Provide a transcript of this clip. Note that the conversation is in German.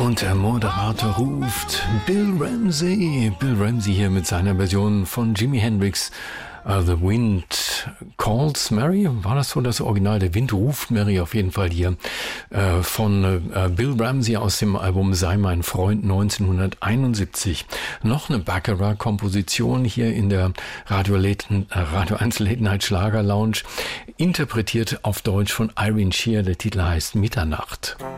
Und der Moderator ruft Bill Ramsey. Bill Ramsey hier mit seiner Version von Jimi Hendrix. The Wind Calls Mary, war das so das Original? Der Wind ruft Mary auf jeden Fall hier von Bill Ramsey aus dem Album Sei mein Freund 1971. Noch eine Baccarat-Komposition hier in der Radio 1 Late Night Schlager Lounge, interpretiert auf Deutsch von Irene Shear. Der Titel heißt Mitternacht.